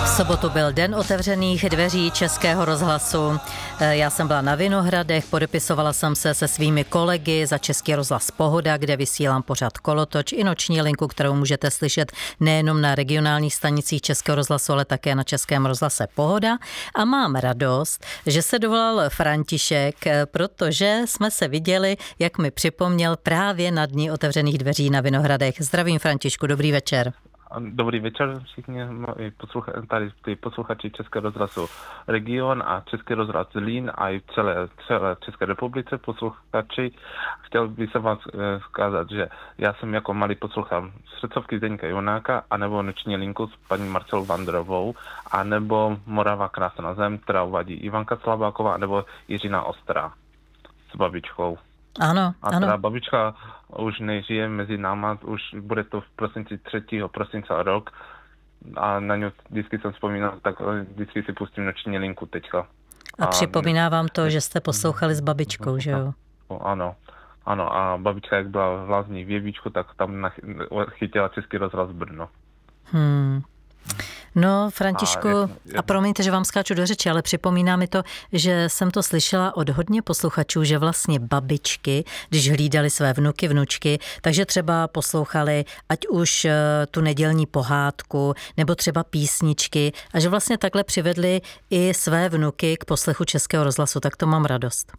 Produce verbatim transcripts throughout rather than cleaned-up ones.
sobotu byl den otevřených dveří Českého rozhlasu. Já jsem byla na Vinohradech, podepisovala jsem se se svými kolegy za Český rozhlas Pohoda, kde vysílám pořad Kolotoč i noční linku, kterou můžete slyšet nejenom na regionálních stanicích Českého rozhlasu, ale také na Českém rozhlase Pohoda. A mám radost, že se dovolal František, protože jsme se viděli, jak mi připomněl, právě na dní otevřených dveří na Vinohradech. Zdravím, Františku, dobrý večer. Dobrý večer všichni poslucha, tady ty posluchači Českého rozhlasu Region a Český rozhlas Zlín a i celé, celé České republice posluchači. Chtěl bych se vám vzkázat, že já jsem jako malý posluchám srdcovky Zdeňka Junáka, anebo noční linku s paní Marcelou Vandrovou, anebo Morava krásná zem, která uvádí Ivanka Slabáková, nebo Jiřina Ostrá s babičkou. Ano, a ano. A babička už nežije mezi náma, už bude to v prosinci třetího prosince rok a na ňu vždycky jsem vzpomínal, tak vždycky si pustím noční linku teďka. A, a připomíná vám to, že jste poslouchali s babičkou, že jo? Ano, ano a babička, jak byla v Lázní v Jevíčku, tak tam chytila Český rozhlas Brno. Hmm. No, Františku, a, jak, jak... a promiňte, že vám skáču do řeči, ale připomíná mi to, že jsem to slyšela od hodně posluchačů, že vlastně babičky, když hlídali své vnuky, vnučky, takže třeba poslouchali ať už tu nedělní pohádku, nebo třeba písničky a že vlastně takhle přivedli i své vnuky k poslechu Českého rozhlasu, tak to mám radost.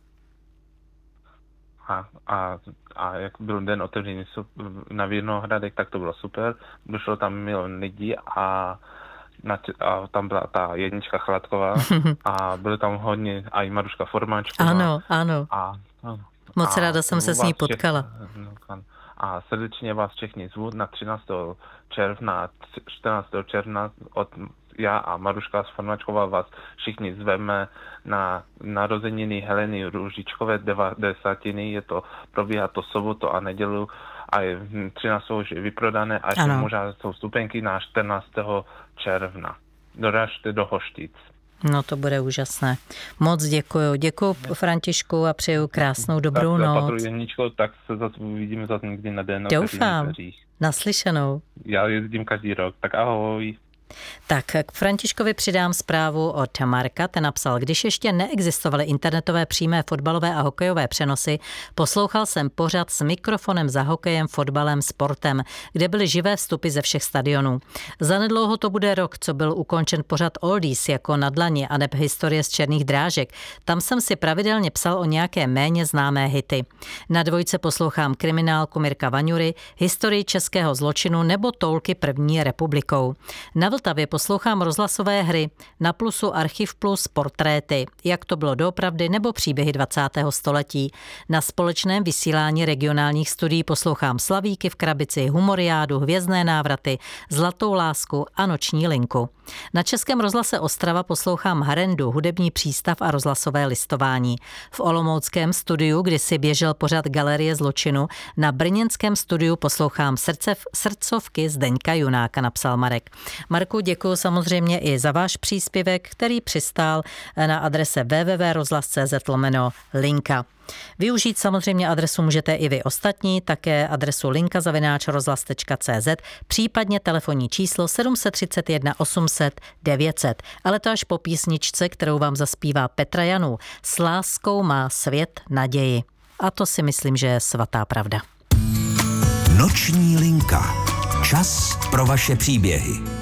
A, a, a jak byl den otevřený na Vinohradech, tak to bylo super. Došlo tam milion lidí a Na, a tam byla ta jednička Chladková a byly tam hodně a i Maruška Formáčková. Ano, ano. A, Moc a ráda jsem se s ní potkala. Všech, a srdečně vás všechny zvu na třináctého června, čtrnáctého června od já a Maruška Formáčková vás všichni zveme na narozeniny Heleny Růžičkové devadesátiny. Je to, probíhá to sobotu a nedělu a je třináctého už je vyprodané a ještě možná jsou stupenky na čtrnáctého června. Doražte do Hoštic. No to bude úžasné. Moc děkuju. Děkuju Františku a přeju krásnou dobrou tak, noc. Tak Jeničko, tak se zase uvidíme zase někdy na den. Doufám. Naslyšenou. Já jezdím každý rok, tak ahoj. Tak k Františkovi přidám zprávu od Marka, ten napsal, když ještě neexistovaly internetové přímé fotbalové a hokejové přenosy, poslouchal jsem pořad s mikrofonem za hokejem, fotbalem, sportem, kde byly živé vstupy ze všech stadionů. Zanedlouho to bude rok, co byl ukončen pořad Oldies jako Na dlani a neb historie z černých drážek. Tam jsem si pravidelně psal o nějaké méně známé hity. Na dvojce poslouchám kriminálku Mirka Vaňury, historii českého zločinu nebo toulky první republikou. Na Vltavě poslouchám rozhlasové hry, na Plusu Archiv Plus portréty, jak to bylo doopravdy nebo příběhy dvacátého století. Na společném vysílání regionálních studií poslouchám Slavíky v krabici, Humoriádu, Hvězdné návraty, Zlatou lásku a Noční linku. Na Českém rozhlase Ostrava poslouchám Harendu, hudební přístav a rozhlasové listování. V olomouckém studiu, kdy si běžel pořad Galerie zločinu, na brněnském studiu poslouchám srdcev, srdcovky Zdeňka Junáka, napsal Marek. Marku, děkuji samozřejmě i za váš příspěvek, který přistál na adrese w w w tečka rozhlas tečka c z lomeno linka. Využít samozřejmě adresu můžete i vy ostatní, také adresu linka zavináč rozhlas tečka c z, případně telefonní číslo sedm tři jedna osm set devět set. Ale to až po písničce, kterou vám zaspívá Petra Janů. S láskou má svět naději. A to si myslím, že je svatá pravda. Noční linka. Čas pro vaše příběhy.